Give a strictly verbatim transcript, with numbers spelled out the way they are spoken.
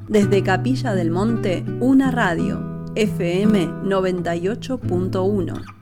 Desde Capilla del Monte, una radio, F M noventa y ocho punto uno.